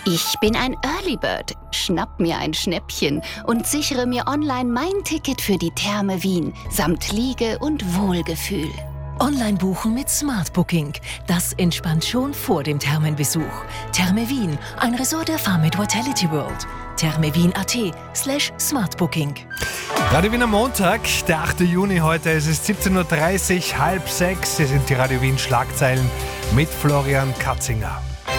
Ich bin ein Early Bird, schnapp mir ein Schnäppchen und sichere mir online mein Ticket für die Therme Wien samt Liege und Wohlgefühl. Online buchen mit Smart Booking. Das entspannt schon vor dem Thermenbesuch. Therme Wien, ein Resort der Farmit Vitality World. thermewien.at/smartbooking. Radio Wien am Montag, der 8. Juni heute. Es ist 17.30 Uhr, 5:30. Hier sind die Radio Wien Schlagzeilen mit Florian Katzinger.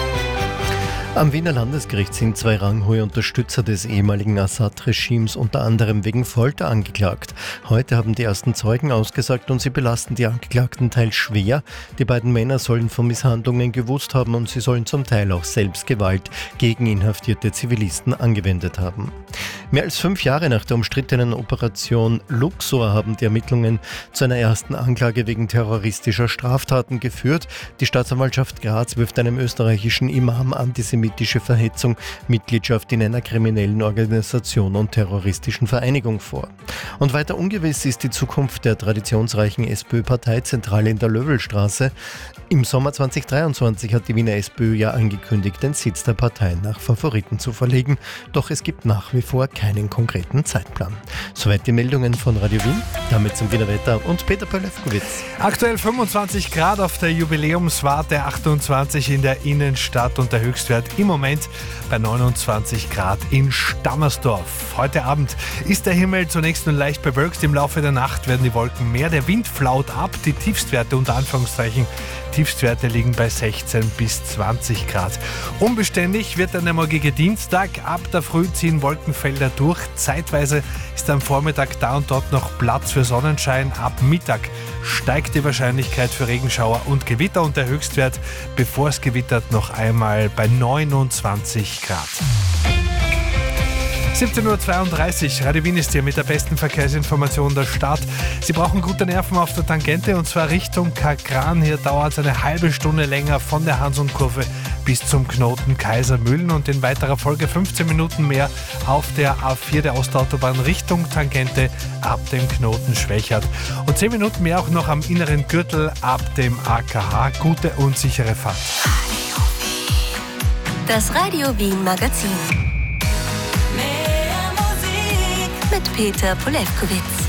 Am Wiener Landesgericht sind 2 ranghohe Unterstützer des ehemaligen Assad-Regimes unter anderem wegen Folter angeklagt. Heute haben die ersten Zeugen ausgesagt und sie belasten die Angeklagten teils schwer. Die beiden Männer sollen von Misshandlungen gewusst haben und sie sollen zum Teil auch selbst Gewalt gegen inhaftierte Zivilisten angewendet haben. Mehr als 5 Jahre nach der umstrittenen Operation Luxor haben die Ermittlungen zu einer ersten Anklage wegen terroristischer Straftaten geführt. Die Staatsanwaltschaft Graz wirft einem österreichischen Imam antisemitische Verhetzung, Mitgliedschaft in einer kriminellen Organisation und terroristischen Vereinigung vor. Und weiter ungewiss ist die Zukunft der traditionsreichen SPÖ-Parteizentrale in der Löwelstraße. Im Sommer 2023 hat die Wiener SPÖ ja angekündigt, den Sitz der Partei nach Favoriten zu verlegen. Doch es gibt nach wie vor keinen konkreten Zeitplan. Soweit die Meldungen von Radio Wien. Damit zum Wiener Wetter und Peter Polewkowitz. Aktuell 25 Grad auf der Jubiläumswarte, 28 in der Innenstadt und der Höchstwert im Moment bei 29 Grad in Stammersdorf. Heute Abend ist der Himmel zunächst nur leicht bewölkt. Im Laufe der Nacht werden die Wolken mehr. Der Wind flaut ab. Die Tiefstwerte unter Anführungszeichen Tiefstwerte liegen bei 16 bis 20 Grad. Unbeständig wird dann der morgige Dienstag. Ab der Früh ziehen Wolkenfelder durch. Zeitweise ist am Vormittag da und dort noch Platz für Sonnenschein. Ab Mittag steigt die Wahrscheinlichkeit für Regenschauer und Gewitter und der Höchstwert, bevor es gewittert, noch einmal bei 29 Grad. 17.32 Uhr, Radio Wien ist hier mit der besten Verkehrsinformation der Stadt. Sie brauchen gute Nerven auf der Tangente und zwar Richtung Kagran. Hier dauert es eine halbe Stunde länger von der Hans-und-Kurve bis zum Knoten Kaisermühlen und in weiterer Folge 15 Minuten mehr auf der A4 der Ostautobahn Richtung Tangente ab dem Knoten Schwächert. Und 10 Minuten mehr auch noch am inneren Gürtel ab dem AKH. Gute und sichere Fahrt. Das Radio Wien Magazin. Mit Peter Polewkowitz.